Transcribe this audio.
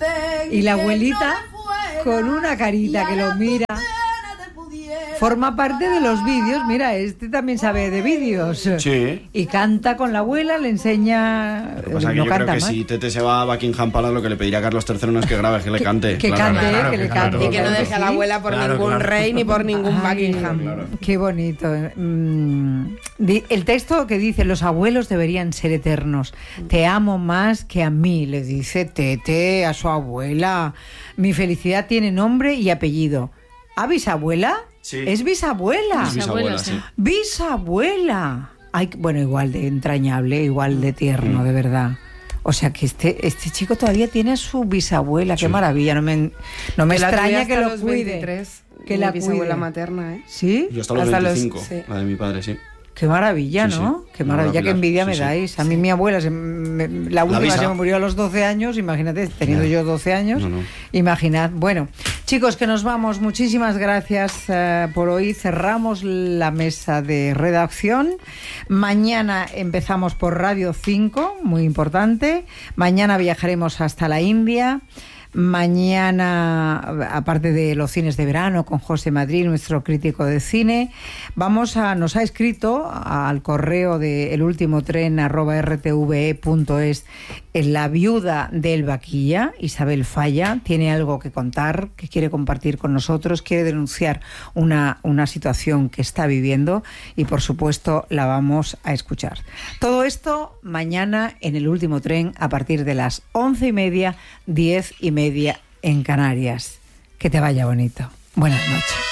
Y la abuelita con una carita que lo mira. Forma parte de los vídeos, mira, este también sabe de vídeos. Sí. Y canta con la abuela, le enseña... Lo que pasa es que yo creo que si Tete se va a Buckingham Palace, lo que le pediría a Carlos III no es que grabe, es que le cante. Que cante. Y que no deje a la abuela por ningún rey ni por ningún Buckingham. Claro. Qué bonito. El texto que dice, los abuelos deberían ser eternos. Te amo más que a mí, le dice Tete a su abuela. Mi felicidad tiene nombre y apellido. ¿A bisabuela? Sí. Es bisabuela. Es bisabuela, sí. Bisabuela. Ay, bueno, igual de entrañable, igual de tierno, de verdad. O sea que este chico todavía tiene a su bisabuela. Qué maravilla. No me extraña que lo cuide. 23, que la bisabuela cuide. materna, ¿eh? ¿Sí? Yo hasta los 25, la de mi padre, sí. Qué maravilla, Sí, ¿no? sí. Qué maravilla, qué envidia me Sí. dais. A mí mi abuela, la última se me murió a los 12 años, imagínate, teniendo yo 12 años. No. Imaginad. Bueno, chicos, que nos vamos. Muchísimas gracias por hoy. Cerramos la mesa de redacción. Mañana empezamos por Radio 5, muy importante. Mañana viajaremos hasta la India. Mañana, aparte de los cines de verano con José Madrid, nuestro crítico de cine, nos ha escrito al correo de elultimotren@rtve.es la viuda del Vaquilla, Isabel Falla, tiene algo que contar, que quiere compartir con nosotros, quiere denunciar una situación que está viviendo y por supuesto la vamos a escuchar. Todo esto mañana en El Último Tren a partir de las 11:30, 10:30 en Canarias. Que te vaya bonito. Buenas noches.